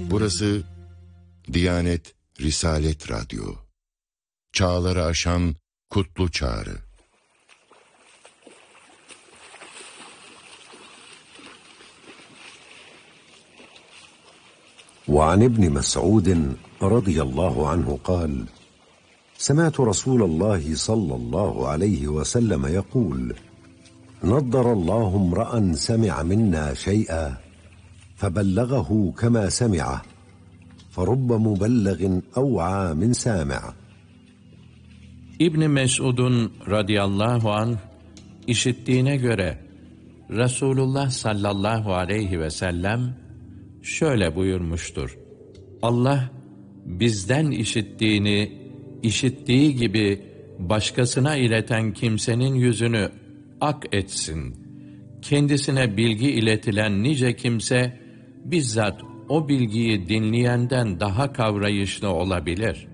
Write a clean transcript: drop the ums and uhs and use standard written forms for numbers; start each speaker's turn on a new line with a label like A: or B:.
A: Burası Diyanet Risalet Radyo. Çağları aşan kutlu çağrı.
B: وعن ابن مسعود رضي الله عنه قال: سمعت رسول الله صلى الله عليه وسلم يقول: نضر الله امرأ سمع منا شيئا فبلغه كما سمعه فرب مبلغ أوعى من سامع.
C: İbn Mes'ud'un radıyallahu anh işittiğine göre Resulullah sallallahu aleyhi ve sellem şöyle buyurmuştur: Allah bizden işittiğini işittiği gibi başkasına ileten kimsenin yüzünü ak etsin. Kendisine bilgi iletilen nice kimse bizzat o bilgiyi dinleyenden daha kavrayışlı olabilir.